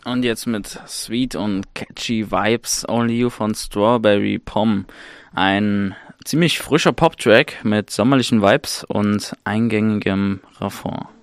Und jetzt mit Sweet und Catchy Vibes Only You von Strawberry Pom. Ein ziemlich frischer Pop-Track mit sommerlichen Vibes und eingängigem Refrain.